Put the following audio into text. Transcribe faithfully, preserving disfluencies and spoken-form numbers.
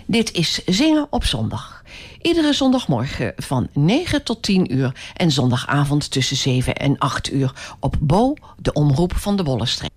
Dit is Zingen op zondag. Iedere zondagmorgen van negen tot tien uur en zondagavond tussen zeven en acht uur op Bo, de omroep van de Bollenstreek.